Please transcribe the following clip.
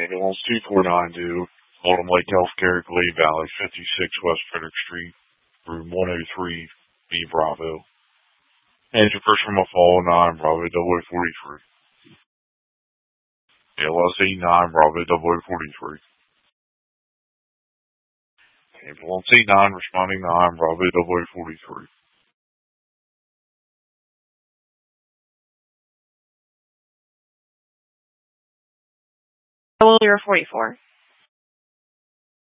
Ambulance 2492, Autumn Lake Healthcare, Glebe Valley, 56 West Frederick Street, room 103, B Bravo. And your first from a fall 9 Bravo 0043. LSE 9 Bravo 0043. Ambulance C9 responding 9 Bravo 0043. 0044.